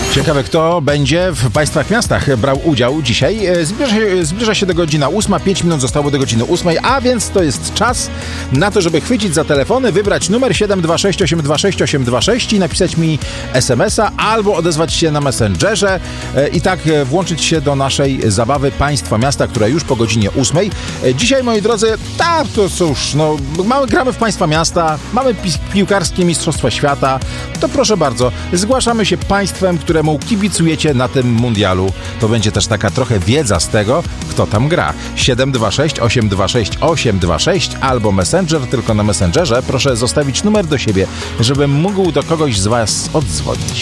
Ciekawe, kto będzie w państwa miastach brał udział dzisiaj. Zbliża się do godzina 8, 5 minut zostało do godziny 8, a więc to jest czas na to, żeby chwycić za telefony, wybrać numer 726 826 826 i napisać mi SMS-a albo odezwać się na Messengerze i tak włączyć się do naszej zabawy Państwa Miasta, która już po godzinie 8. Dzisiaj, moi drodzy, to cóż, gramy w Państwa Miasta, mamy piłkarskie Mistrzostwa Świata, to proszę bardzo, zgłaszamy się państwem, któremu kibicujecie na tym mundialu. To będzie też taka trochę wiedza z tego, kto tam gra. 726 826 826 albo Messenger, tylko na Messengerze proszę zostawić numer do siebie, żebym mógł do kogoś z Was oddzwonić.